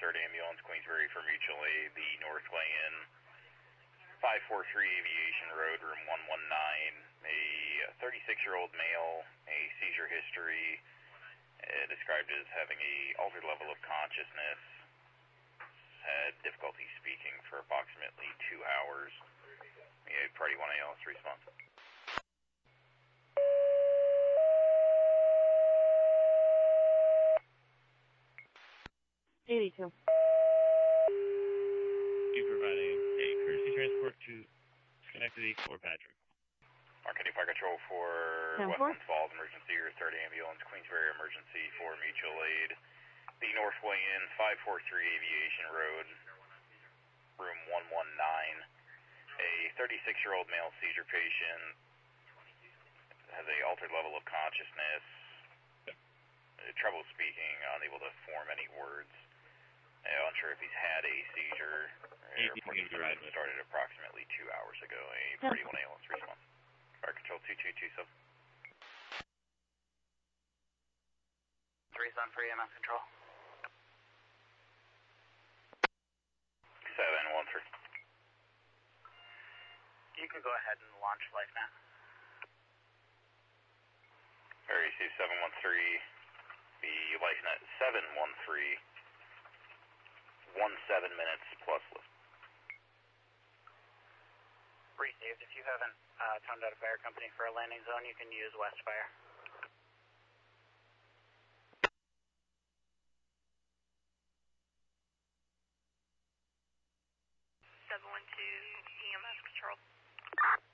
3rd Ambulance, Queensbury for mutual aid, the Northway Inn, 543 Aviation Road, room 119. A 36-year-old male, a seizure history, described as having a altered level of consciousness, had difficulty speaking for approximately 2 hours. We had Party 1 ALS response. 82. You providing a courtesy transport to Schenectady for Patrick. Marketing Fire Control for Westland Falls Emergency or 3rd Ambulance, Queensbury Emergency for mutual aid. The Northway Inn, 543 Aviation Road, room 119. A 36-year-old male seizure patient has a altered level of consciousness, trouble speaking, unable to form any words. Unsure if he's had a seizure. Reported started approximately 2 hours ago. A Party 1 ALS response. Fire Control 2227. 3's on for EMS control. 713. You can go ahead and launch LifeNet. Receive 713. The LifeNet 713. 17 minutes plus lift. Received. If you haven't toned out a fire company for a landing zone, you can use Westfire. 712 EMS control.